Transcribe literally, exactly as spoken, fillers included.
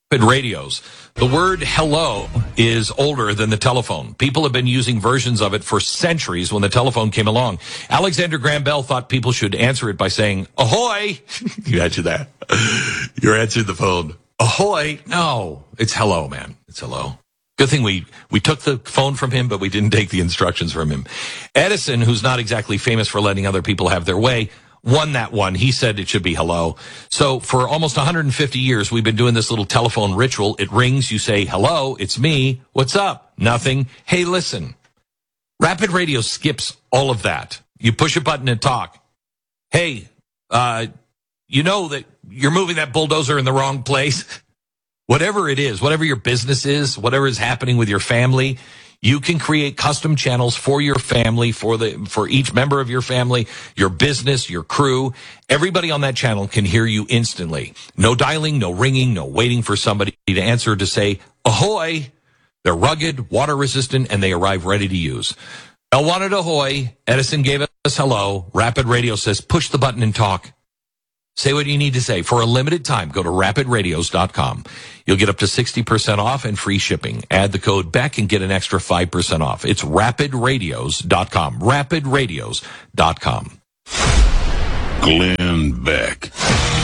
radios. The word hello is older than the telephone. People have been using versions of it for centuries when the telephone came along. Alexander Graham Bell thought people should answer it by saying, ahoy! You answer that. You're answering the phone. Ahoy! No, it's hello, man. It's hello. Good thing we, we took the phone from him, but we didn't take the instructions from him. Edison, who's not exactly famous for letting other people have their way, won that one. He said it should be hello. So for almost one hundred fifty years, we've been doing this little telephone ritual. It rings, you say, hello, it's me. What's up? Nothing. Hey, listen. Rapid Radio skips all of that. You push a button and talk. Hey, uh, you know that you're moving that bulldozer in the wrong place? Whatever it is, whatever your business is, whatever is happening with your family, you can create custom channels for your family, for the for each member of your family, your business, your crew. Everybody on that channel can hear you instantly. No dialing, no ringing, no waiting for somebody to answer to say, ahoy. They're rugged, water resistant, and they arrive ready to use. Bell wanted ahoy. Edison gave us hello. Rapid Radio says, push the button and talk. Say what you need to say. For a limited time, go to rapid radios dot com. You'll get up to sixty percent off and free shipping. Add the code BECK and get an extra five percent off. It's rapid radios dot com. rapid radios dot com. Glenn Beck.